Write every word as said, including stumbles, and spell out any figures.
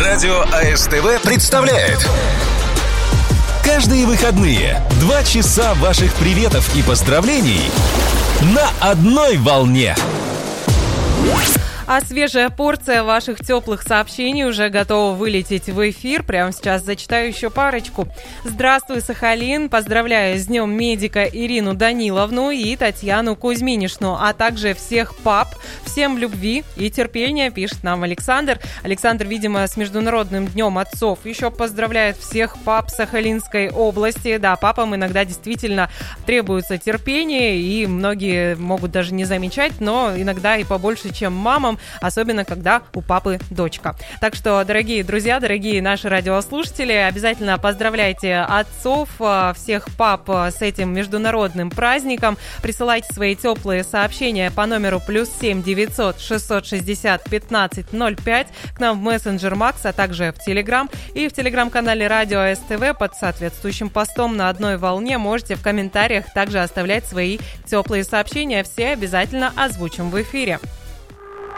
Радио АСТВ представляет каждые выходные два часа ваших приветов и поздравлений на одной волне. А свежая порция ваших теплых сообщений уже готова вылететь в эфир. Прямо сейчас зачитаю еще парочку. Здравствуй, Сахалин. Поздравляю с днем медика Ирину Даниловну и Татьяну Кузьминишну, а также всех пап. Всем любви и терпения, пишет нам Александр. Александр, видимо, с Международным днем отцов еще поздравляет всех пап Сахалинской области. Да, папам иногда действительно требуется терпение, и многие могут даже не замечать, но иногда и побольше, чем мамам, особенно когда у папы дочка. Так что, дорогие друзья, дорогие наши радиослушатели, обязательно поздравляйте отцов, всех пап с этим международным праздником. Присылайте свои теплые сообщения по номеру плюс семь девятьсот шестьсот шестьдесят пятнадцать ноль пять к нам в мессенджер Макс, а также в Телеграм. И в Телеграм-канале Радио АСТВ под соответствующим постом на одной волне можете в комментариях также оставлять свои теплые сообщения. Все обязательно озвучим в эфире.